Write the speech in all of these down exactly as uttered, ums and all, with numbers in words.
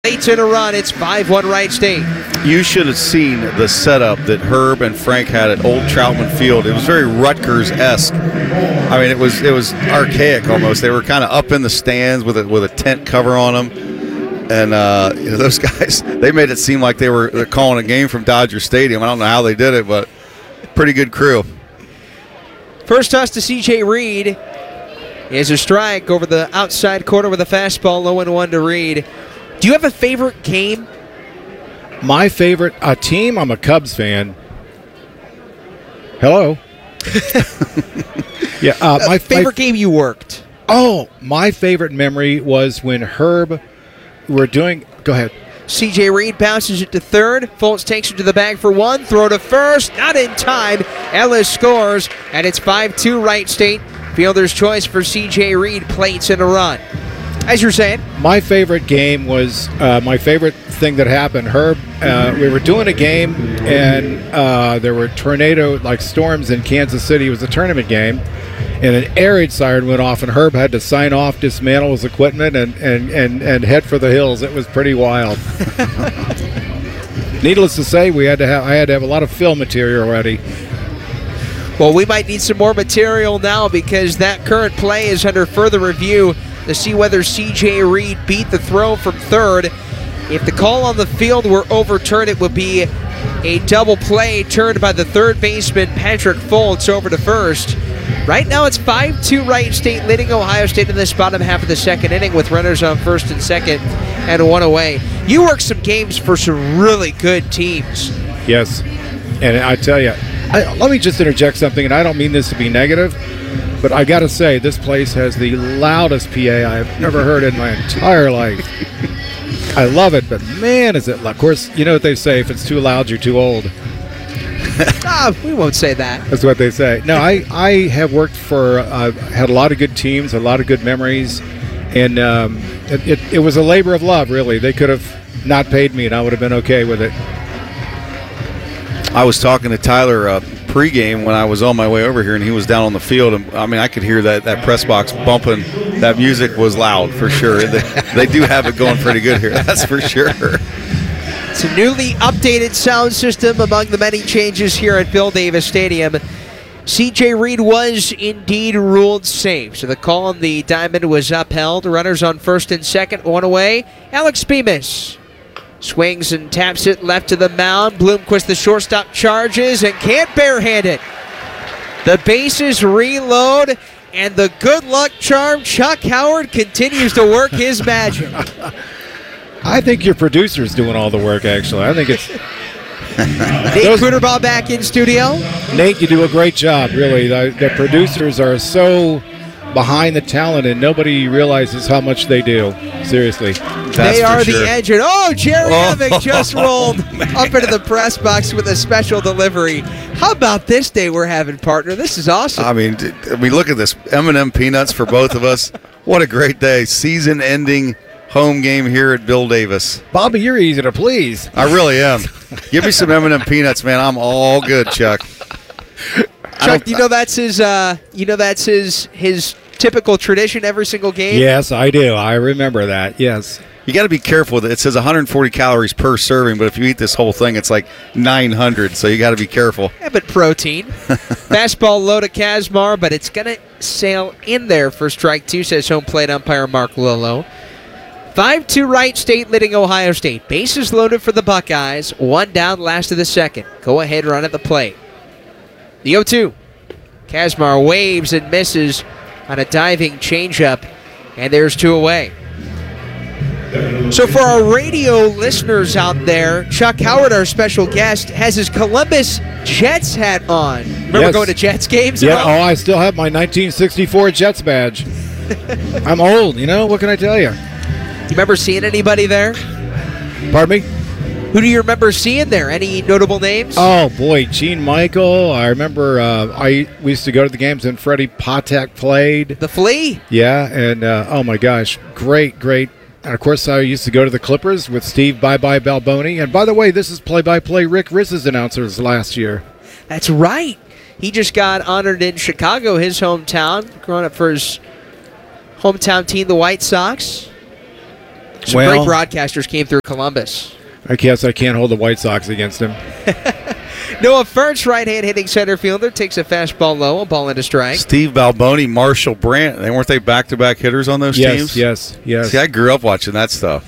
Late in a run, it's five one Wright State. You should have seen the setup that Herb and Frank had at Old Troutman Field. It was very Rutgers-esque. I mean, it was it was archaic almost. They were kind of up in the stands with a, with a tent cover on them. And uh, you know, those guys, they made it seem like they were they're calling a game from Dodger Stadium. I don't know how they did it, but pretty good crew. First toss to C J Reed is a strike over the outside corner with a fastball, low and one to Reed. Do you have a favorite game? My favorite uh, team? I'm a Cubs fan. Hello. yeah. Uh, my favorite my, game you worked? Oh, my favorite memory was when Herb were doing. Go ahead. C J Reed bounces it to third. Fultz takes it to the bag for one. Throw to first. Not in time. Ellis scores, and it's five two Wright State. Fielder's choice for C J Reed. Plates in a run. As you're saying. My favorite game was uh, my favorite thing that happened. Herb, uh, we were doing a game, and uh, there were tornado like storms in Kansas City. It was a tournament game, and an air raid siren went off, and Herb had to sign off, dismantle his equipment, and and and, and head for the hills. It was pretty wild. Needless to say, we had to have I had to have a lot of fill material ready. Well, we might need some more material now because that current play is under further review to see whether C J Reed beat the throw from third. If the call on the field were overturned, it would be a double play turned by the third baseman, Patrick Fultz, over to first. Right now it's five two Wright State, leading Ohio State in this bottom half of the second inning with runners on first and second and one away. You worked some games for some really good teams. Yes, and I tell you, I, let me just interject something, and I don't mean this to be negative, but I got to say, this place has the loudest P A I've ever heard in my entire life. I love it, but man, is it loud. Of course, you know what they say, if it's too loud, you're too old. ah, we won't say that. That's what they say. No, I, I have worked for, uh, had a lot of good teams, a lot of good memories, and um, it, it, it was a labor of love, really. They could have not paid me, and I would have been okay with it. I was talking to Tyler uh, pregame when I was on my way over here, and he was down on the field. And I mean, I could hear that, that press box bumping. That music was loud for sure. They, they do have it going pretty good here, that's for sure. It's a newly updated sound system among the many changes here at Bill Davis Stadium. C J Reed was indeed ruled safe, so the call on the diamond was upheld. Runners on first and second, one away. Alex Bemis swings and taps it left to the mound. Bloomquist, the shortstop, charges and can't barehand it. The bases reload, and the good luck charm, Chuck Howard, continues to work his magic. I think your producer's doing all the work, actually. I think it's... Nate Cooterball back in studio. Nate, you do a great job, really. The, the producers are so behind the talent, and nobody realizes how much they do. Seriously. That's they are sure. the engine. Oh, Jerry oh, Emick just rolled oh, up into the press box with a special delivery. How about this day we're having, partner? This is awesome. I mean, I mean, look at this. M and M peanuts for both of us. What a great day. Season-ending home game here at Bill Davis. Bobby, you're easy to please. I really am. Give me some M and M peanuts, man. I'm all good, Chuck. Chuck, you know that's his. Uh, you know that's his his typical tradition every single game. Yes, I do. I remember that. Yes. You got to be careful with it. It says one hundred forty calories per serving, but if you eat this whole thing, it's like nine hundred. So you got to be careful. Yeah, but protein. Fastball low to Kazmar, but it's gonna sail in there for strike two. Says home plate umpire Mark Lillo. five two Wright State leading Ohio State. Bases loaded for the Buckeyes. One down, last of the second. Go ahead, run at the plate. The oh two. Kazmar waves and misses on a diving changeup, and there's two away. So for our radio listeners out there, Chuck Howard, our special guest, has his Columbus Jets hat on. Remember yes. going to Jets games? Yeah, oh, I still have my nineteen sixty-four Jets badge. I'm old, you know, what can I tell you? Do you remember seeing anybody there? Pardon me? Who do you remember seeing there? Any notable names? Oh, boy, Gene Michael. I remember uh, I we used to go to the games and Freddie Patek played. The Flea? Yeah, and uh, oh, my gosh, great, great. And, of course, I used to go to the Clippers with Steve Bye-Bye Balboni. And, by the way, this is play-by-play Rick Rizz's announcers last year. That's right. He just got honored in Chicago, his hometown, growing up for his hometown team, the White Sox. Some Well- great broadcasters came through Columbus. I guess I can't hold the White Sox against him. Noah Furch, right-hand hitting center fielder, takes a fastball low, a ball into strike. Steve Balboni, Marshall Brandt. They weren't they back-to-back hitters on those Yes, teams? yes, yes. See, I grew up watching that stuff.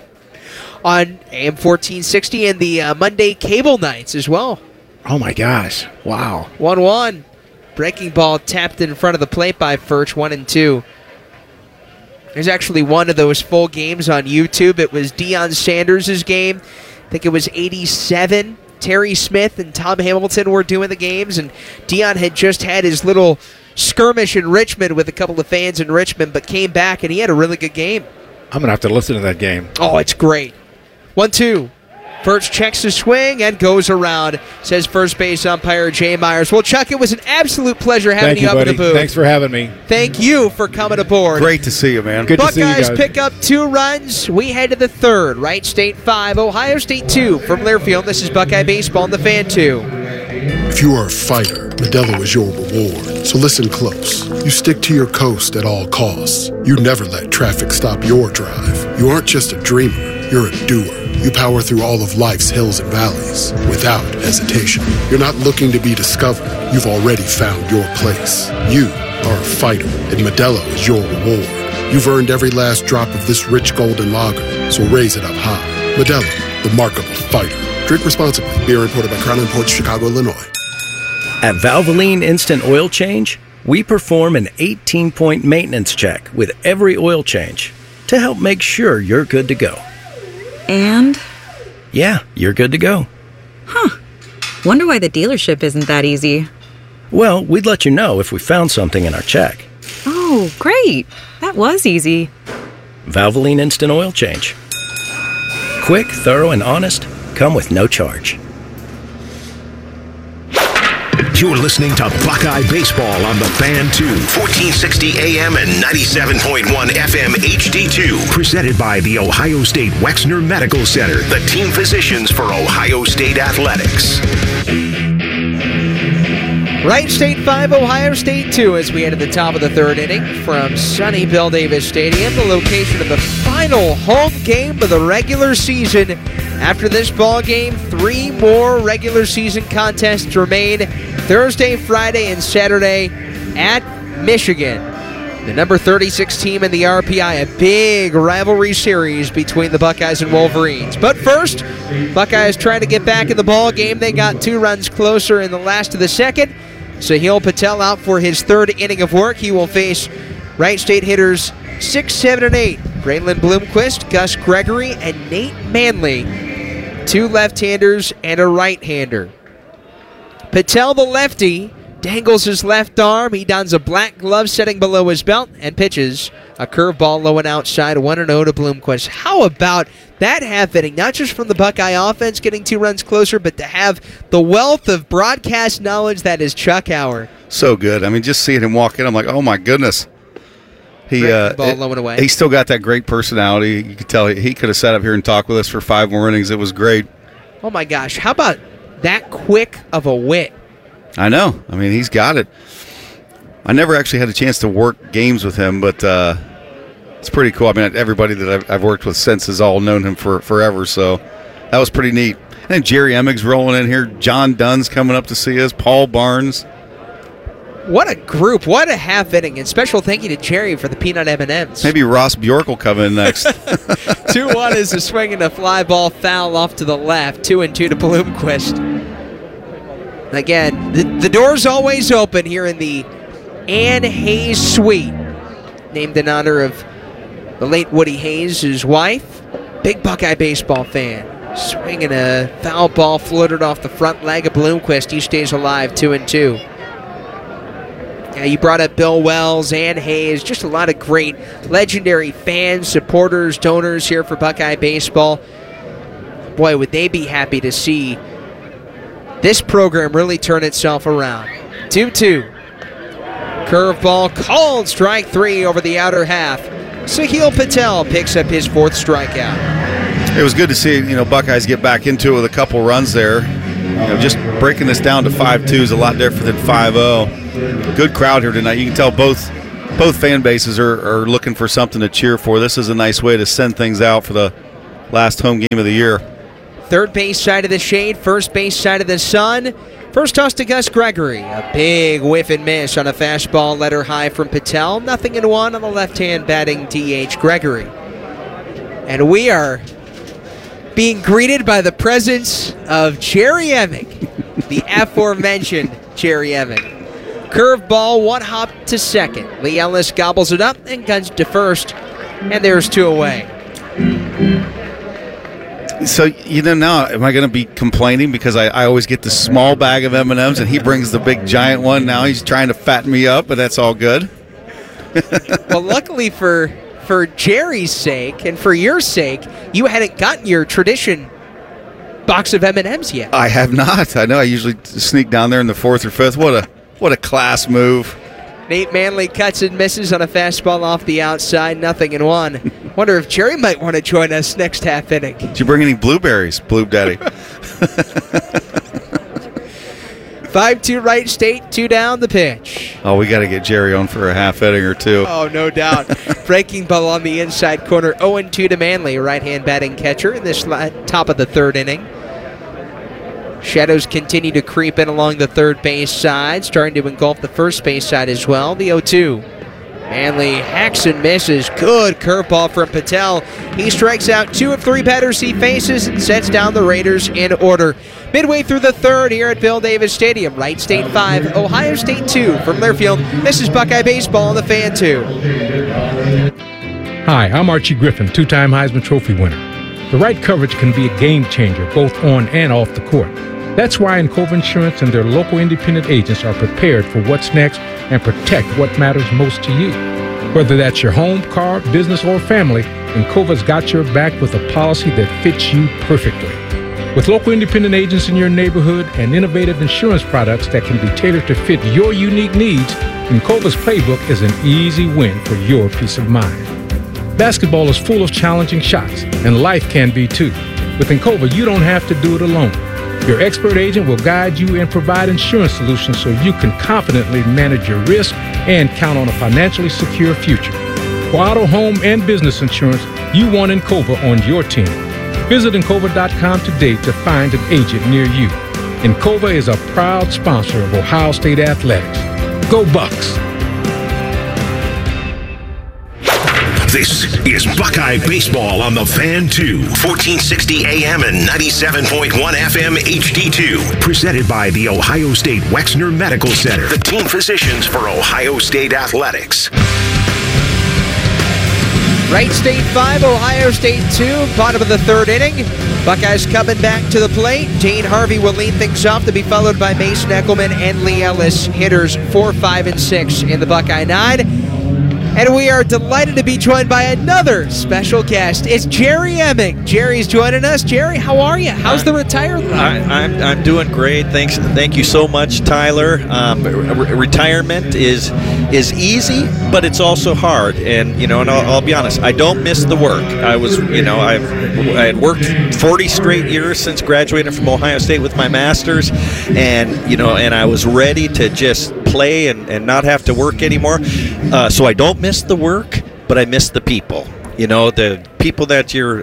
On A M fourteen sixty and the uh, Monday cable nights as well. Oh, my gosh. Wow. one one. Breaking ball tapped in front of the plate by Furch, one and two. There's actually one of those full games on YouTube. It was Deion Sanders' game. I think it was eighty-seven. Terry Smith and Tom Hamilton were doing the games, and Deion had just had his little skirmish in Richmond with a couple of fans in Richmond, but came back, and he had a really good game. I'm going to have to listen to that game. Oh, it's great. one two. Furch checks the swing and goes around, says first base umpire Jay Myers. Well, Chuck, it was an absolute pleasure having Thank you, you, up buddy. in the booth. Thanks for having me. Thank you for coming aboard. Great to see you, man. Good to see you Buckeyes guys. pick up two runs. We head to the third. Wright State five, Ohio State two. From Learfield, this is Buckeye Baseball on the Fan two. If you are a fighter, Modelo is your reward. So listen close. You stick to your coast at all costs. You never let traffic stop your drive. You aren't just a dreamer, you're a doer. You power through all of life's hills and valleys without hesitation. You're not looking to be discovered. You've already found your place. You are a fighter, and Modelo is your reward. You've earned every last drop of this rich golden lager, so raise it up high. Modelo, the mark of a fighter. Drink responsibly. Beer imported by Crown Imports, Chicago, Illinois. At Valvoline Instant Oil Change, we perform an eighteen-point maintenance check with every oil change to help make sure you're good to go. And? Yeah, you're good to go. Huh. Wonder why the dealership isn't that easy. Well, we'd let you know if we found something in our check. Oh, great. That was easy. Valvoline Instant Oil Change. Quick, thorough, and honest. Come with no charge. You're listening to Buckeye Baseball on the Fan two, fourteen sixty A M and ninety-seven point one F M H D two. Presented by the Ohio State Wexner Medical Center, the team physicians for Ohio State Athletics. Wright State five, Ohio State two as we head to the top of the third inning from sunny Bill Davis Stadium, the location of the final home game of the regular season. After this ball game, three more regular season contests remain Thursday, Friday, and Saturday at Michigan. The number thirty-six team in the R P I, a big rivalry series between the Buckeyes and Wolverines. But first, Buckeyes trying to get back in the ball game. They got two runs closer in the last of the second. Sahil Patel out for his third inning of work. He will face Wright State hitters six, seven, and eight. Braylon Bloomquist, Gus Gregory, and Nate Manley. Two left-handers and a right-hander. Patel, the lefty, dangles his left arm. He dons a black glove setting below his belt and pitches a curveball low and outside, one and oh to Bloomquist. How about that half inning? Not just from the Buckeye offense getting two runs closer, but to have the wealth of broadcast knowledge that is Chuck Howard. So good. I mean, just seeing him walk in, I'm like, oh my goodness. He uh, ball it, low and away. He still got that great personality. You could tell he, he could have sat up here and talked with us for five more innings. It was great. Oh my gosh, how about that quick of a wit? I know. I mean, he's got it. I never actually had a chance to work games with him, but uh, it's pretty cool. I mean, everybody that I've, I've worked with since has all known him for forever, so that was pretty neat. And then Jerry Emmig's rolling in here. John Dunn's coming up to see us. Paul Barnes. What a group. What a half inning. And special thank you to Jerry for the peanut M and M's. Maybe Ross Bjork will come in next. two one is a swing and a fly ball foul off to the left. two and two to Bloomquist. Again, the, the door's always open here in the Ann Hayes Suite, named in honor of the late Woody Hayes, his wife. Big Buckeye baseball fan. Swinging a foul ball floated off the front leg of Bloomquist. He stays alive, two and two. Yeah, you brought up Bill Wells, Ann Hayes, just a lot of great legendary fans, supporters, donors here for Buckeye baseball. Boy, would they be happy to see this program really turn itself around. two two. Curveball called, strike three over the outer half. Sahil Patel picks up his fourth strikeout. It was good to see, you know, Buckeyes get back into it with a couple runs there. You know, just breaking this down to five two is a lot different than five oh. Good crowd here tonight. You can tell both both fan bases are, are looking for something to cheer for. This is a nice way to send things out for the last home game of the year. Third base side of the shade, first base side of the sun. First toss to Gus Gregory. A big whiff and miss on a fastball letter high from Patel. Nothing in one on the left-hand batting D H Gregory. And we are being greeted by the presence of Jerry Emick, the aforementioned Jerry Emick. Curveball, one hop to second. Lee Ellis gobbles it up and guns to first. And there's two away. So, you know, now am I going to be complaining because I, I always get the small bag of M and M's and he brings the big giant one. Now he's trying to fatten me up, but that's all good. Well, luckily for for Jerry's sake and for your sake, you hadn't gotten your tradition box of M and M's yet. I have not. I know I usually sneak down there in the fourth or fifth. What a what a class move. Nate Manley cuts and misses on a fastball off the outside, nothing in one. Wonder if Jerry might want to join us next half inning. Did you bring any blueberries, Blue Daddy? five two Wright State, two down the pitch. Oh, we got to get Jerry on for a half inning or two. Oh, no doubt. Breaking ball on the inside corner, oh and two to Manley, right-hand batting catcher in this top of the third inning. Shadows continue to creep in along the third base side, starting to engulf the first base side as well. The oh two. Manley hacks and misses. Good curveball from Patel. He strikes out two of three batters he faces and sets down the Raiders in order. Midway through the third here at Bill Davis Stadium. Wright State five, Ohio State two. From Learfield, this is Buckeye Baseball on the Fan two. Hi, I'm Archie Griffin, two-time Heisman Trophy winner. The right coverage can be a game changer, both on and off the court. That's why Encova Insurance and their local independent agents are prepared for what's next and protect what matters most to you. Whether that's your home, car, business, or family, Encova's got your back with a policy that fits you perfectly. With local independent agents in your neighborhood and innovative insurance products that can be tailored to fit your unique needs, Encova's playbook is an easy win for your peace of mind. Basketball is full of challenging shots, and life can be too. With Encova, you don't have to do it alone. Your expert agent will guide you and provide insurance solutions so you can confidently manage your risk and count on a financially secure future. For auto, home, and business insurance, you want Encova on your team. Visit Encova dot com today to find an agent near you. Encova is a proud sponsor of Ohio State Athletics. Go Bucks! This is Buckeye Baseball on the Fan two, fourteen sixty A M and ninety-seven point one F M H D two. Presented by the Ohio State Wexner Medical Center, the team physicians for Ohio State Athletics. Wright State five, Ohio State two, bottom of the third inning. Buckeyes coming back to the plate. Dane Harvey will lead things off to be followed by Mason Eckelman and Lee Ellis, hitters four, five, and six in the Buckeye nine. And we are delighted to be joined by another special guest. It's Jerry Emick. Jerry's joining us. Jerry, how are you? How's the retirement? I, I'm I'm doing great. Thanks. Thank you so much, Tyler. Um, re- retirement is is easy, but it's also hard. And you know, and I'll, I'll be honest, I don't miss the work. I was, you know, I've I had worked forty straight years since graduating from Ohio State with my master's, and you know, and I was ready to just play and, and not have to work anymore. Uh, so I don't miss the work, but I miss the people. You know, the people that you're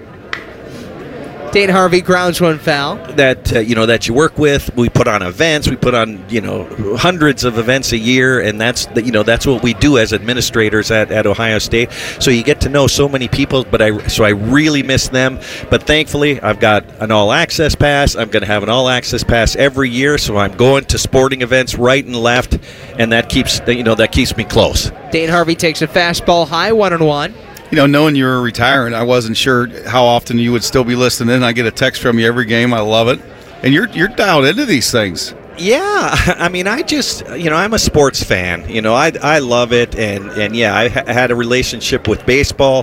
Dane Harvey grounds one foul. That uh, you know that you work with. We put on events. We put on you know hundreds of events a year, and that's the, you know that's what we do as administrators at, at Ohio State. So you get to know so many people. But I so I really miss them. But thankfully, I've got an all access pass. I'm going to have an all access pass every year. So I'm going to sporting events right and left, and that keeps you know that keeps me close. Dane Harvey takes a fastball high, one and one. You know, knowing you were retiring, I wasn't sure how often you would still be listening in. I get a text from you every game. I love it. And you're you're dialed into these things. Yeah, I mean, I just, you know, I'm a sports fan. You know, I I love it. And, and yeah, I ha- had a relationship with baseball.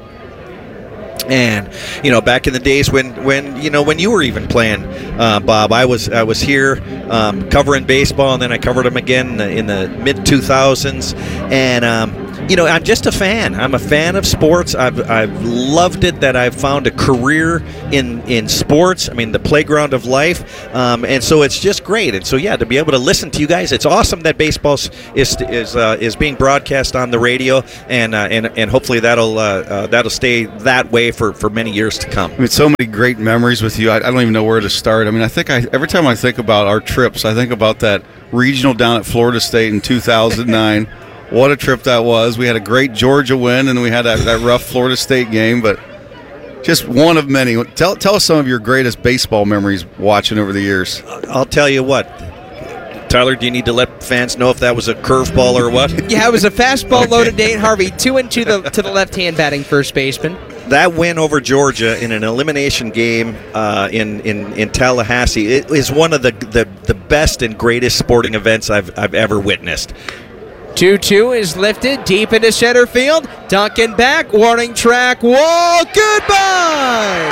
And you know, back in the days when, when you know when you were even playing, uh, Bob, I was I was here um, covering baseball, and then I covered them again in the, in the mid two thousands. And um, you know, I'm just a fan. I'm a fan of sports. I've I've loved it that I've found a career in in sports. I mean, the playground of life, um, and so it's just great. And so, yeah, to be able to listen to you guys, it's awesome that baseball is is uh, is being broadcast on the radio, and uh, and and hopefully that'll uh, uh, that'll stay that way for, for many years to come. I mean, so many great memories with you. I, I don't even know where to start. I mean, I think I every time I think about our trips, I think about that regional down at Florida State in two thousand nine. What a trip that was. We had a great Georgia win, and we had that, that rough Florida State game, but just one of many. Tell tell us some of your greatest baseball memories watching over the years. I'll tell you what. Tyler, do you need to let fans know if that was a curveball or what? Yeah, it was a fastball loaded Dane Harvey, two and two to the, to the left-hand batting first baseman. That win over Georgia in an elimination game uh, in, in, in Tallahassee, it is one of the, the, the best and greatest sporting events I've, I've ever witnessed. two two is lifted deep into center field. Duncan back, warning track, wall, goodbye!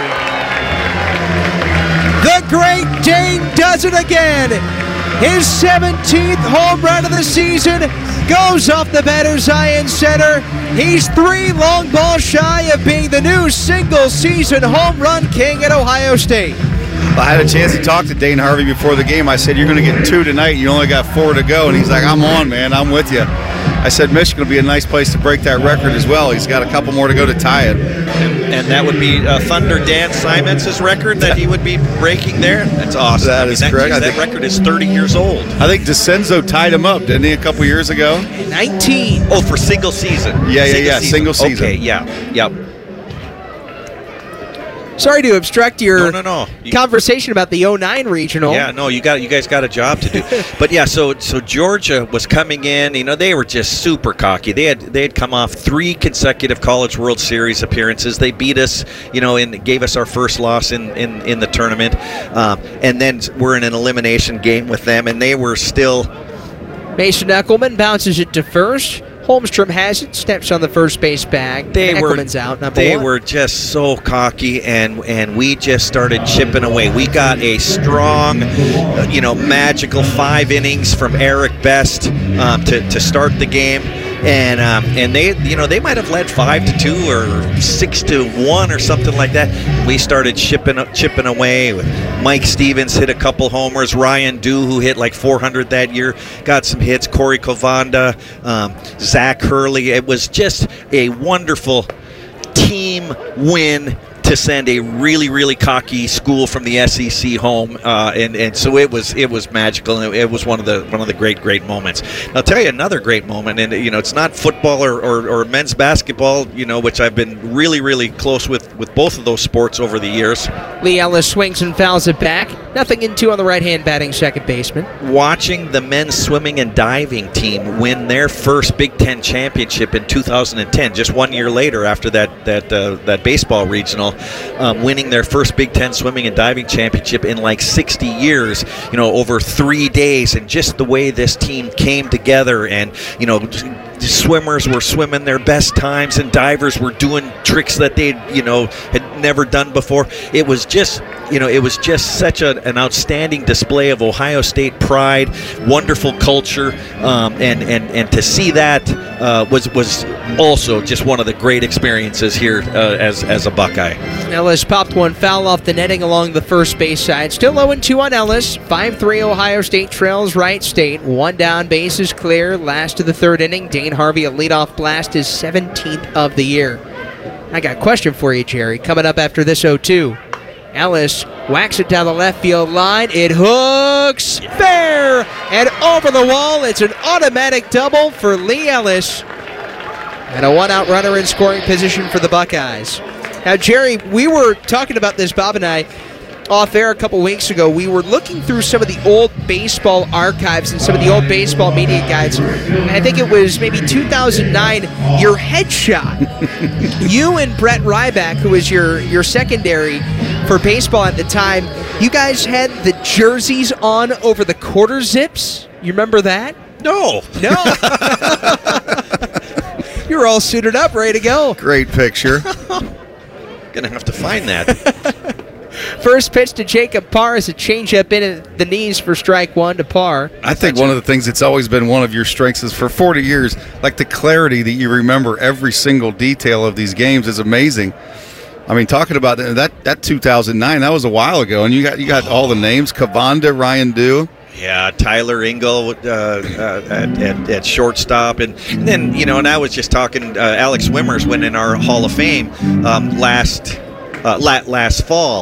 The great Dane does it again. His seventeenth home run of the season goes off the batter's eye in center. He's three long balls shy of being the new single-season home run king at Ohio State. I had a chance to talk to Dane Harvey before the game. I said, you're going to get two tonight. You only got four to go. And he's like, I'm on, man. I'm with you. I said, Michigan will be a nice place to break that record as well. He's got a couple more to go to tie it. And, and that would be uh, Thunder Dan Simons' record that he would be breaking there. That's awesome. That I mean, is that, correct. Geez, that think, record is thirty years old. I think DeCenzo tied him up, didn't he, a couple years ago? nineteen. Oh, for single season. Yeah, yeah, single yeah, season. single season. Okay, yeah, yep. Sorry to obstruct your No, no, no. You- conversation about the oh nine regional. Yeah, no, you got you guys got a job to do. But yeah, so so Georgia was coming in. You know, they were just super cocky. They had they had come off three consecutive College World Series appearances. They beat us, you know, and gave us our first loss in in, in the tournament. Um, and then we're in an elimination game with them, and they were still. Mason Eckelman bounces it to first. Holmstrom has it, steps on the first base bag. They were Eckelman's out, number They one. were just so cocky, and and we just started chipping away. We got a strong, uh, you know, magical five innings from Eric Best um, to to start the game. And um, and they, you know, they might have led five to two or six to one or something like that. We started chipping chipping away. Mike Stevens hit a couple homers. Ryan Dew, who hit like four hundred that year, got some hits. Corey Kovanda, um, Zach Hurley. It was just a wonderful team win to send a really, really cocky school from the S E C home, uh, and and so it was it was magical. And it was one of the one of the great great moments. And I'll tell you another great moment, and you know it's not football or, or, or men's basketball, you know, which I've been really really close with with both of those sports over the years. Lee Ellis swings and fouls it back. Nothing in two on the right-hand batting second baseman. Watching the men's swimming and diving team win their first Big Ten championship in two thousand ten, just one year later after that that uh, that baseball regional. Um, winning their first Big Ten swimming and diving championship in like sixty years, you know, over three days, and just the way this team came together, and you know, swimmers were swimming their best times, and divers were doing tricks that they, you know, had never done before. It was just, you know, it was just such a, an outstanding display of Ohio State pride, wonderful culture, um, and and and to see that uh, was was also just one of the great experiences here uh, as as a Buckeye. Ellis popped one foul off the netting along the first base side. Still oh and two on Ellis. five three Ohio State trails Wright State. One down, base is clear. Last of the third inning. Dane Harvey, a leadoff blast, his seventeenth of the year. I got a question for you, Jerry. Coming up after this oh two. Ellis whacks it down the left field line. It hooks fair and over the wall. It's an automatic double for Lee Ellis. And a one-out runner in scoring position for the Buckeyes. Now, Jerry, we were talking about this, Bob and I, off air a couple weeks ago. We were looking through some of the old baseball archives and some of the old baseball media guides. And I think it was maybe two thousand nine, your headshot. You and Brett Ryback, who was your, your secondary for baseball at the time, you guys had the jerseys on over the quarter zips. You remember that? No. No. You were all suited up, ready to go. Great picture. Gonna have to find that. First pitch to Jacob Parr is a changeup in at the knees for strike one to Parr. I think one of the things that's always been one of your strengths is for forty years, like the clarity that you remember every single detail of these games is amazing. I mean, talking about that that two thousand nine, that was a while ago, and you got you got all the names: Cavanda, Ryan Dew. Yeah, Tyler Engel uh, uh, at, at, at shortstop, and, and then you know, and I was just talking. Uh, Alex Wimmers went in our Hall of Fame um, last uh, la- last fall,